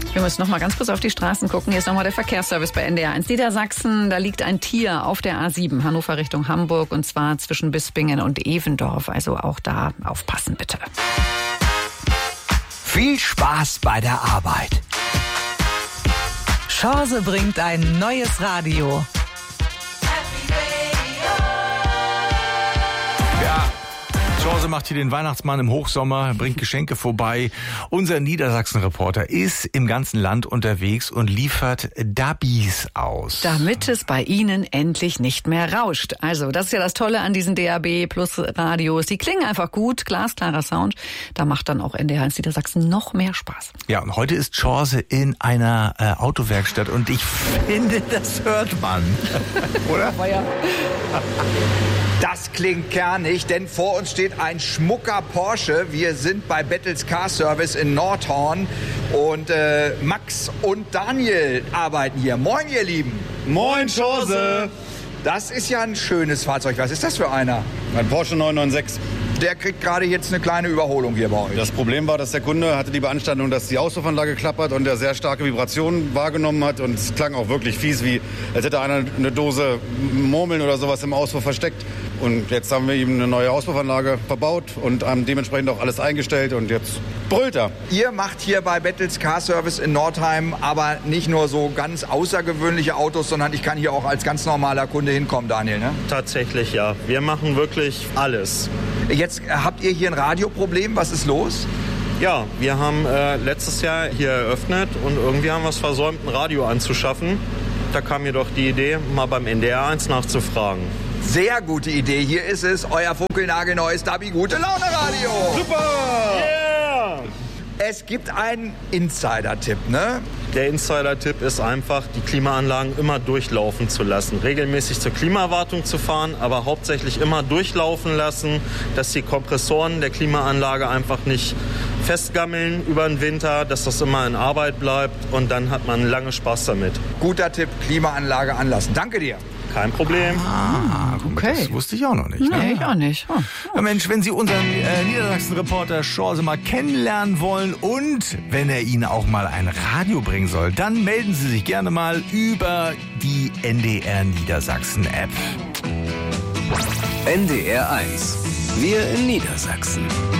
Wir müssen noch mal ganz kurz auf die Straßen gucken. Hier ist nochmal der Verkehrsservice bei NDR 1 Niedersachsen. Da liegt ein Tier auf der A7 Hannover Richtung Hamburg und zwar zwischen Bispingen und Evendorf. Also auch da aufpassen bitte. Viel Spaß bei der Arbeit. Chance bringt ein neues Radio. Chance macht hier den Weihnachtsmann im Hochsommer, bringt Geschenke vorbei. Unser Niedersachsen-Reporter ist im ganzen Land unterwegs und liefert Dabis aus. Damit es bei Ihnen endlich nicht mehr rauscht. Also, das ist ja das Tolle an diesen DAB Plus Radios. Die klingen einfach gut, glasklarer Sound. Da macht dann auch NDR 1 Niedersachsen noch mehr Spaß. Ja, und heute ist Chance in einer Autowerkstatt und ich finde, das hört man. Oder? Das klingt kernig, denn vor uns steht ein schmucker Porsche. Wir sind bei Bettels Car Service in Nordhorn und Max und Daniel arbeiten hier. Moin, ihr Lieben. Moin, Chance. Das ist ja ein schönes Fahrzeug. Was ist das für einer? Ein Porsche 996. Der kriegt gerade jetzt eine kleine Überholung hier bei euch. Das Problem war, dass der Kunde hatte die Beanstandung, dass die Auspuffanlage klappert und er sehr starke Vibrationen wahrgenommen hat. Und es klang auch wirklich fies, wie als hätte einer eine Dose Murmeln oder sowas im Auspuff versteckt. Und jetzt haben wir ihm eine neue Auspuffanlage verbaut und haben dementsprechend auch alles eingestellt und jetzt brüllt er. Ihr macht hier bei Bettels Car Service in Nordheim aber nicht nur so ganz außergewöhnliche Autos, sondern ich kann hier auch als ganz normaler Kunde hinkommen, Daniel, ne? Tatsächlich, ja. Wir machen wirklich alles. Jetzt habt ihr hier ein Radioproblem. Was ist los? Ja, wir haben letztes Jahr hier eröffnet und irgendwie haben wir es versäumt, ein Radio anzuschaffen. Da kam mir doch die Idee, mal beim NDR 1 nachzufragen. Sehr gute Idee. Hier ist es, euer funkelnagelneues Dabi Gute Laune Radio. Super! Yeah! Es gibt einen Insider-Tipp, ne? Der Insider-Tipp ist einfach, die Klimaanlagen immer durchlaufen zu lassen. Regelmäßig zur Klimawartung zu fahren, aber hauptsächlich immer durchlaufen lassen, dass die Kompressoren der Klimaanlage einfach nicht festgammeln über den Winter, dass das immer in Arbeit bleibt und dann hat man lange Spaß damit. Guter Tipp, Klimaanlage anlassen. Danke dir. Kein Problem. Okay. Das wusste ich auch noch nicht. Nee, ich auch nicht. Oh. Ja, Mensch, wenn Sie unseren Niedersachsen-Reporter Chance mal kennenlernen wollen und wenn er Ihnen auch mal ein Radio bringen soll, dann melden Sie sich gerne mal über die NDR Niedersachsen-App. NDR 1. Wir in Niedersachsen.